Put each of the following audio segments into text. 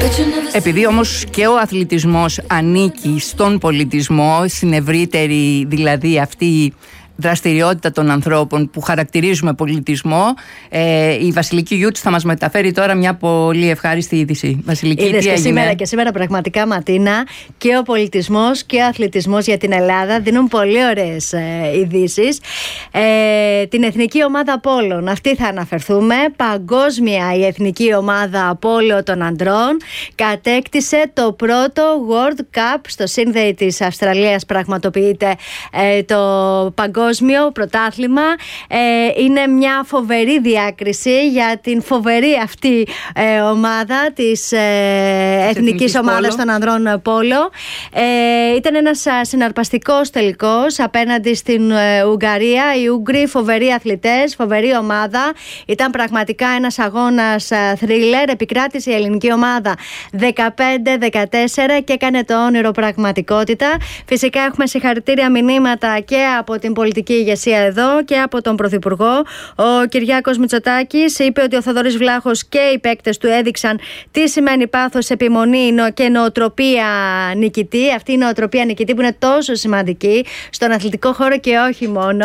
Επειδή όμως και ο αθλητισμός ανήκει στον πολιτισμό, στην ευρύτερη δηλαδή αυτή δραστηριότητα των ανθρώπων που χαρακτηρίζουμε πολιτισμό, η Βασιλική Γιούτς θα μας μεταφέρει τώρα μια πολύ ευχάριστη είδηση. Βασιλική, είδες τι έγινε? Και σήμερα πραγματικά, Ματίνα, και ο πολιτισμός και ο αθλητισμός για την Ελλάδα δίνουν πολύ ωραίες ειδήσεις. Την εθνική ομάδα πόλων, αυτή θα αναφερθούμε. Παγκόσμια η εθνική ομάδα πόλο των ανδρών κατέκτησε το πρώτο World Cup στο σύνδεη της Αυστραλίας. Πραγματοποιείται το παγκόσμιο πρωτάθλημα. Είναι μια φοβερή διάκριση για την φοβερή αυτή ομάδα της εθνικής ομάδας των ανδρών πόλο. Ήταν ένας συναρπαστικός τελικός απέναντι στην Ουγγαρία. Οι Ούγγροι φοβεροί αθλητές, φοβερή ομάδα. Ήταν πραγματικά ένας αγώνας θρίλερ. Επικράτησε η ελληνική ομάδα 15-14 και έκανε το όνειρο πραγματικότητα. Φυσικά έχουμε συγχαρητήρια μηνύματα και από την πολιτική ηγεσία εδώ και από τον Πρωθυπουργό. Ο Κυριάκος Μητσοτάκης είπε ότι ο Θοδωρής Βλάχος και οι παίκτες του έδειξαν τι σημαίνει πάθος, επιμονή και νοοτροπία νικητή. Αυτή η νοοτροπία νικητή που είναι τόσο σημαντική στον αθλητικό χώρο και όχι μόνο.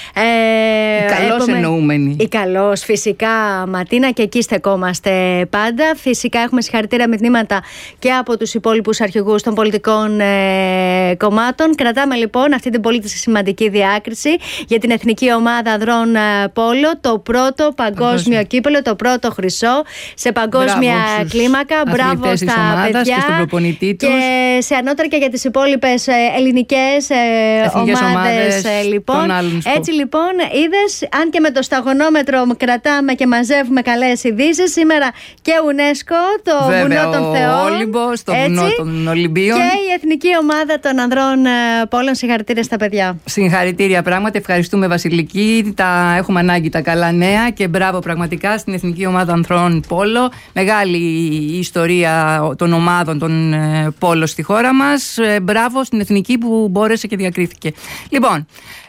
Καλώς εννοούμενη. Η καλώς, φυσικά, Ματίνα, και εκεί στεκόμαστε πάντα. Φυσικά έχουμε συγχαρητήρια μηνύματα και από τους υπόλοιπους αρχηγούς των πολιτικών κομμάτων. Κρατάμε λοιπόν αυτή την πολύ σημαντική διάκριση για την εθνική ομάδα ανδρών πόλο, το πρώτο παγκόσμιο κύπελλο, το πρώτο χρυσό σε παγκόσμια κλίμακα. Μπράβο στα παιδιά και στον προπονητή τους. Και σε ανώτερα και για τις υπόλοιπες ελληνικές ομάδες λοιπόν. Έτσι λοιπόν είδες, αν και με το σταγονόμετρο κρατάμε και μαζεύουμε καλές ειδήσεις, σήμερα και UNESCO, το βέβαια, βουνό των Θεών, ο Όλυμπος, το βουνό των Ολυμπίων, και η εθνική ομάδα των ανδρών πόλων. Συγχαρητήρια στα παιδιά. Συγχαρητήρια, πράγματι. Ευχαριστούμε, Βασιλική. Τα έχουμε ανάγκη τα καλά νέα και μπράβο πραγματικά στην εθνική ομάδα ανδρών πόλο. Μεγάλη η ιστορία των ομάδων των πόλο στη χώρα μας. Μπράβο στην εθνική που μπόρεσε και διακρίθηκε. Λοιπόν,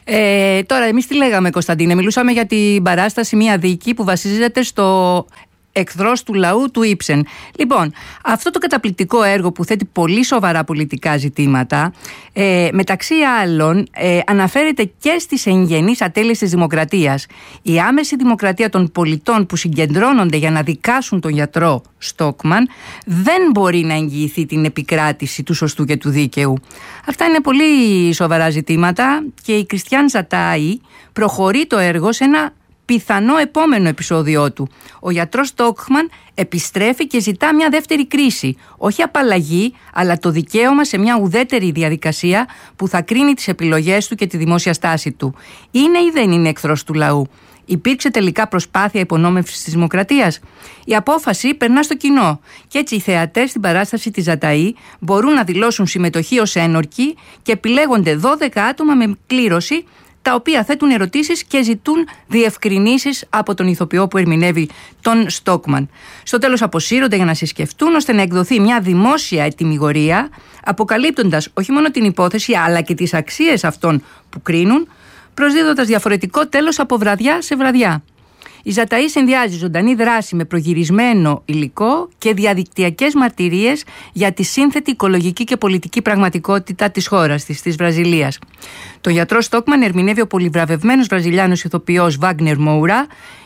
τώρα εμείς τι λέγαμε, Κωνσταντίνε? Μιλούσαμε για την παράσταση Μία Δίκη που βασίζεται στο Εχθρός του λαού του Ήψεν. Λοιπόν, αυτό το καταπληκτικό έργο που θέτει πολύ σοβαρά πολιτικά ζητήματα, μεταξύ άλλων αναφέρεται και στις εγγενείς ατέλειες της δημοκρατίας. Η άμεση δημοκρατία των πολιτών που συγκεντρώνονται για να δικάσουν τον γιατρό Στόκμαν δεν μπορεί να εγγυηθεί την επικράτηση του σωστού και του δίκαιου. Αυτά είναι πολύ σοβαρά ζητήματα και η Κριστιάν Ζατάη προχωρεί το έργο σε ένα πιθανό επόμενο επεισόδιό του. Ο γιατρός Στόκμαν επιστρέφει και ζητά μια δεύτερη κρίση. Όχι απαλλαγή, αλλά το δικαίωμα σε μια ουδέτερη διαδικασία που θα κρίνει τις επιλογές του και τη δημόσια στάση του. Είναι ή δεν είναι εχθρός του λαού? Υπήρξε τελικά προσπάθεια υπονόμευσης της δημοκρατίας? Η απόφαση περνά στο κοινό και έτσι οι θεατές στην παράσταση της Ζαταή μπορούν να δηλώσουν συμμετοχή ως ένορκοι και επιλέγονται 12 άτομα με κλήρωση, τα οποία θέτουν ερωτήσεις και ζητούν διευκρινήσεις από τον ηθοποιό που ερμηνεύει τον Στόκμαν. Στο τέλος αποσύρονται για να συσκεφτούν ώστε να εκδοθεί μια δημόσια ετυμηγορία, αποκαλύπτοντας όχι μόνο την υπόθεση αλλά και τις αξίες αυτών που κρίνουν, προσδίδοντας διαφορετικό τέλος από βραδιά σε βραδιά. Η Ζαταή συνδυάζει ζωντανή δράση με προγυρισμένο υλικό και διαδικτυακές μαρτυρίες για τη σύνθετη οικολογική και πολιτική πραγματικότητα της χώρας της Βραζιλίας. Τον γιατρό Στόκμαν ερμηνεύει ο πολυβραβευμένος βραζιλιάνος ηθοποιός Βάγνερ Μόουρα,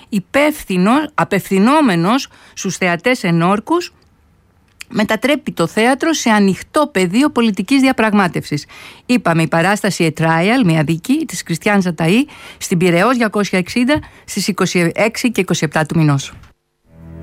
απευθυνόμενος στους θεατές ενόρκους, μετατρέπει το θέατρο σε ανοιχτό πεδίο πολιτικής διαπραγμάτευσης. Είπαμε, η παράσταση A Trial, Μία Δίκη, της Κριστιάν Ζαταή, στην Πειραιώς 260 στις 26 και 27 του μηνός.